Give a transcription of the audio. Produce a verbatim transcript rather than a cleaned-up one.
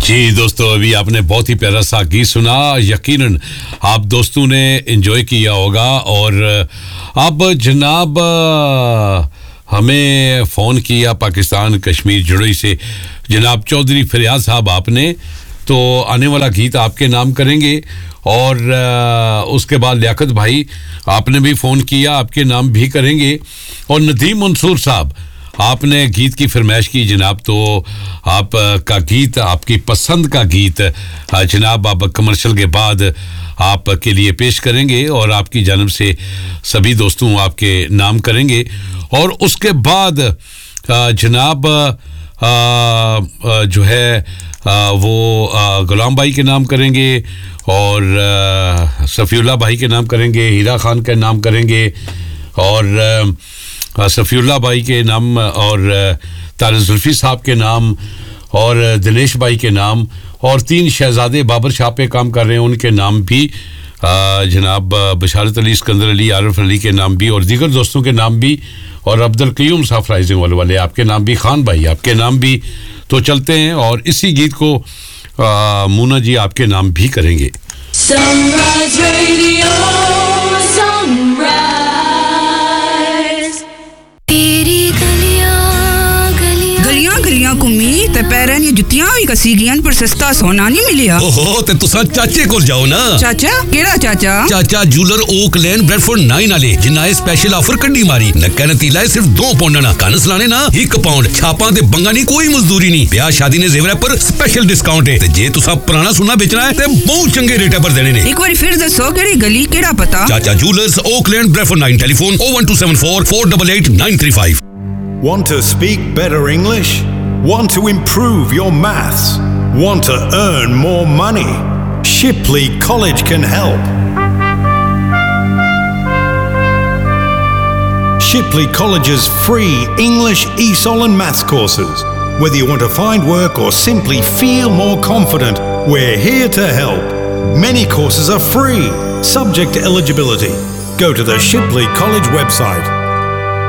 जी दोस्तों, अभी आपने बहुत ही प्यारा सा गीत सुना। यकीनन आप दोस्तों ने एंजॉय किया होगा। और अब जनाब हमें फ़ोन किया पाकिस्तान कश्मीर जुड़ई से जनाब चौधरी फरियाद साहब आपने, तो आने वाला गीत आपके नाम करेंगे। और आ, उसके बाद लियाकत भाई आपने भी फ़ोन किया, आपके नाम भी करेंगे। और नदीम मंसूर साहब आपने गीत की फरमाइश की जनाब, तो आप का गीत, आपकी पसंद का गीत जनाब आप कमर्शियल के बाद आपके लिए पेश करेंगे और आपकी जानिब से सभी दोस्तों आपके नाम करेंगे। और उसके बाद जनाब जो है वो गुलाम भाई के नाम करेंगे और सफ़ीउल्लाह भाई के नाम करेंगे, हीरा खान के नाम करेंगे और सफ़ीउल्लाह भाई के नाम और तारिक जुल्फी साहब के नाम और दिनेश भाई के नाम और तीन शहजादे बाबर शाह पे काम कर रहे हैं उनके नाम भी, जनाब बशारत अली, सिकंदर अली, आरिफ अली के नाम भी और दीगर दोस्तों के नाम भी और अब्दुल कयूम साहब राइजिंग वाले वाले आपके नाम भी, खान भाई आपके नाम भी। तो चलते हैं और इसी गीत को आ, मूना जी आपके नाम भी करेंगे। Sunrise Radio, Sunrise। तेरी गलियां गलियां गलियां गलियां घूमी ते पैरां दी जुत्तियां भी कसी गियां पर सस्ता सोना नहीं मिलिया। ओहो ते तुसा चाचे कोल जाओ ना। चाचा केड़ा चाचा? चाचा जूलर ओक लेन ब्रेडफोर्ड नाइन वाले जिन्ना ए स्पेशल ऑफर कड्डी मारी। नक्का नतीला सिर्फ दो पाउंड ना, कन सलाने ना एक पाउंड, छापां ते बंगा नहीं, कोई मजदूरी नहीं। ब्याह शादी ने जेवर पर स्पेशल डिस्काउंट है ते जे तुसा पुराना सोना बेचना है ते बहुत चंगे रेट पर देने ने। एक बार फिर दसो केड़ी गली केड़ा पता? चाचा jewellers okay lane Bradford nine, telephone oh one two seven four four eight eight nine three five। Want to speak better English? Want to improve your maths? Want to earn more money? Shipley College can help. Shipley College's free English, E S O L and maths courses. Whether you want to find work or simply feel more confident, we're here to help. Many courses are free, subject to eligibility. Go to the Shipley College website